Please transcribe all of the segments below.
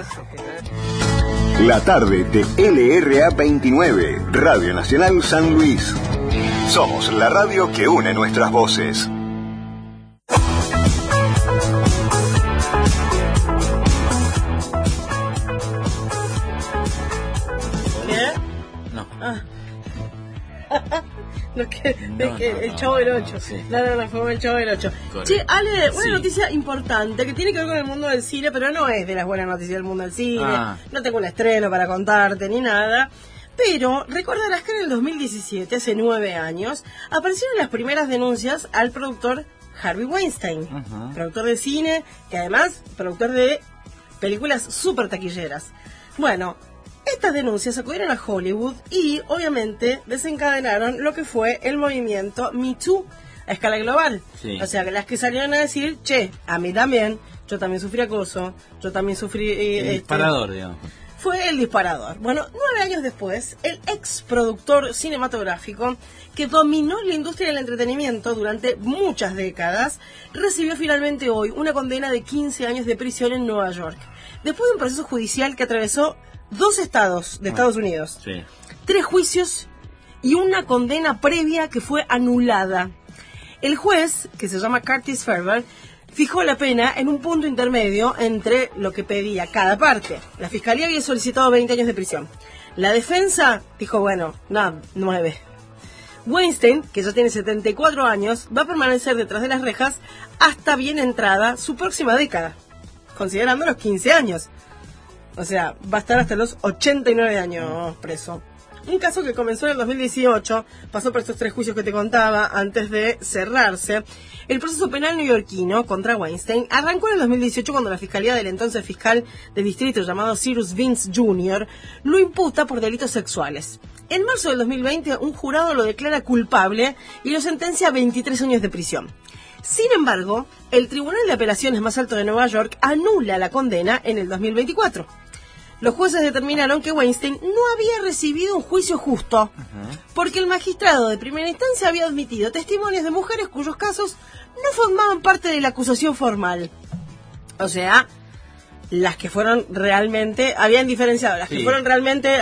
La tarde de LRA 29, Radio Nacional San Luis. Somos la radio que une nuestras voces. El Chavo del 8. Sí. No, fue el Chavo del 8. Che, Ale, una noticia importante que tiene que ver con el mundo del cine, pero no es de las buenas noticias del mundo del cine. No tengo un estreno para contarte ni nada. Pero recordarás que en el 2017, hace 9 años, aparecieron las primeras denuncias al productor Harvey Weinstein, productor de cine, que además productor de películas súper taquilleras. Bueno, estas denuncias acudieron a Hollywood y, obviamente, desencadenaron lo que fue el movimiento Me Too a escala global. Sí. O sea, las que salieron a decir, che, a mí también, yo también sufrí acoso, yo también sufrí... el disparador, digamos. Fue el disparador. Bueno, 9 años después, el ex productor cinematográfico, que dominó la industria del entretenimiento durante muchas décadas, recibió finalmente hoy una condena de 15 años de prisión en Nueva York, después de un proceso judicial que atravesó 2 estados de Estados Unidos, 3 juicios y una condena previa que fue anulada. El juez, que se llama Curtis Ferber, fijó la pena en un punto intermedio entre lo que pedía cada parte. La fiscalía había solicitado 20 años de prisión. La defensa dijo, bueno, 9. Weinstein, que ya tiene 74 años, va a permanecer detrás de las rejas hasta bien entrada su próxima década, considerando los 15 años. O sea, va a estar hasta los 89 años preso. Un caso que comenzó en el 2018, pasó por estos 3 juicios que te contaba antes de cerrarse. El proceso penal neoyorquino contra Weinstein arrancó en el 2018 cuando la fiscalía del entonces fiscal de distrito llamado Cyrus Vince Jr. lo imputa por delitos sexuales. En marzo del 2020, un jurado lo declara culpable y lo sentencia a 23 años de prisión. Sin embargo, el Tribunal de Apelaciones más alto de Nueva York anula la condena en el 2024. Los jueces determinaron que Weinstein no había recibido un juicio justo, porque el magistrado de primera instancia había admitido testimonios de mujeres cuyos casos no formaban parte de la acusación formal. O sea, las que fueron realmente, habían diferenciado, las que fueron realmente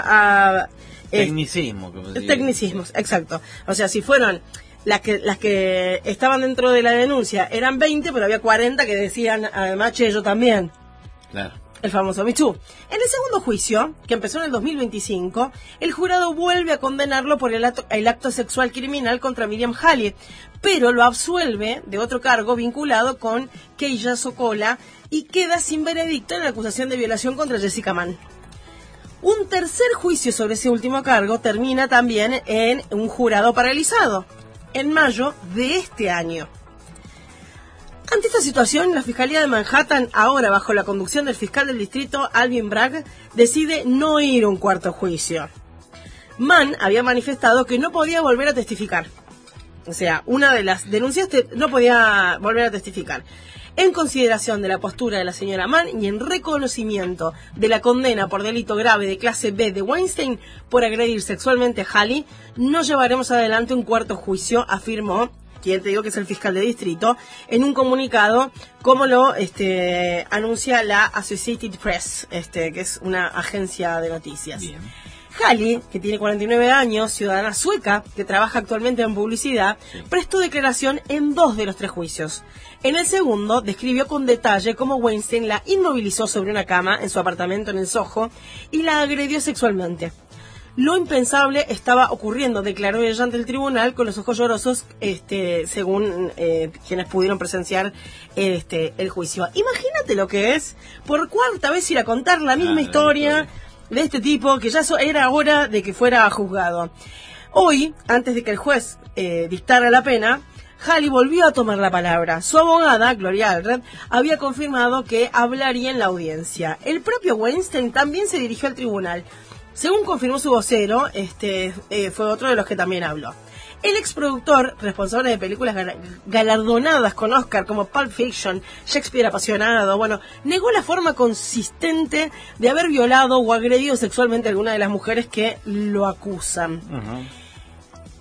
tecnicismo. Tecnicismos, exacto. O sea, si fueron las que estaban dentro de la denuncia, eran 20, pero había 40 que decían, además, che, yo también. Claro. El famoso Me Too. En el segundo juicio, que empezó en el 2025, el jurado vuelve a condenarlo por el acto sexual criminal contra Miriam Halley, pero lo absuelve de otro cargo vinculado con Keisha Sokola y queda sin veredicto en la acusación de violación contra Jessica Mann. Un tercer juicio sobre ese último cargo termina también en un jurado paralizado, en mayo de este año. Ante esta situación, la Fiscalía de Manhattan, ahora bajo la conducción del fiscal del distrito, Alvin Bragg, decide no ir a un cuarto juicio. Mann había manifestado que no podía volver a testificar. O sea, una de las denuncias no podía volver a testificar. En consideración de la postura de la señora Mann y en reconocimiento de la condena por delito grave de clase B de Weinstein por agredir sexualmente a Halley, no llevaremos adelante un cuarto juicio, afirmó quien te digo que es el fiscal de distrito, en un comunicado, como lo anuncia la Associated Press, que es una agencia de noticias. Bien. Halley, que tiene 49 años, ciudadana sueca, que trabaja actualmente en publicidad, prestó declaración en 2 de los 3 juicios. En el segundo, describió con detalle cómo Weinstein la inmovilizó sobre una cama en su apartamento en el Soho y la agredió sexualmente. Lo impensable estaba ocurriendo, declaró ella ante el tribunal con los ojos llorosos, según quienes pudieron presenciar el juicio. Imagínate lo que es por 4ª vez ir a contar la misma historia de este tipo, que ya era hora de que fuera juzgado. Hoy, antes de que el juez dictara la pena, Halley volvió a tomar la palabra. Su abogada, Gloria Allred, había confirmado que hablaría en la audiencia. El propio Weinstein también se dirigió al tribunal. Según confirmó su vocero, fue otro de los que también habló. El exproductor, responsable de películas galardonadas con Oscar como Pulp Fiction, Shakespeare apasionado, negó la forma consistente de haber violado o agredido sexualmente a alguna de las mujeres que lo acusan.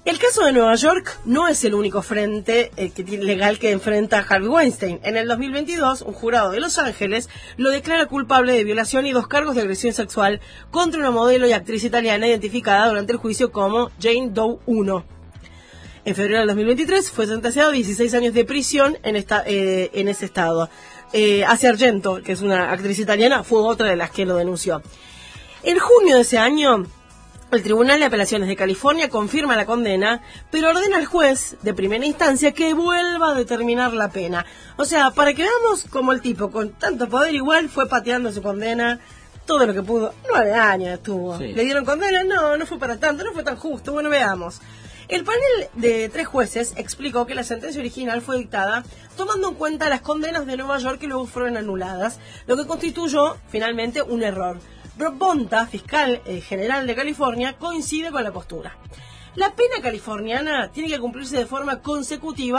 El caso de Nueva York no es el único frente legal que enfrenta a Harvey Weinstein. En el 2022, un jurado de Los Ángeles lo declara culpable de violación y 2 cargos de agresión sexual contra una modelo y actriz italiana identificada durante el juicio como Jane Doe 1. En febrero del 2023 fue sentenciado a 16 años de prisión en ese estado. Asia Argento, que es una actriz italiana, fue otra de las que lo denunció. En junio de ese año, el Tribunal de Apelaciones de California confirma la condena, pero ordena al juez de primera instancia que vuelva a determinar la pena. O sea, para que veamos cómo el tipo, con tanto poder, igual fue pateando su condena todo lo que pudo. 9 años estuvo. Sí. ¿Le dieron condena? No fue para tanto, no fue tan justo. Bueno, veamos. El panel de 3 jueces explicó que la sentencia original fue dictada tomando en cuenta las condenas de Nueva York que luego fueron anuladas, lo que constituyó finalmente un error. Rob Bonta, fiscal general de California, coincide con la postura. La pena californiana tiene que cumplirse de forma consecutiva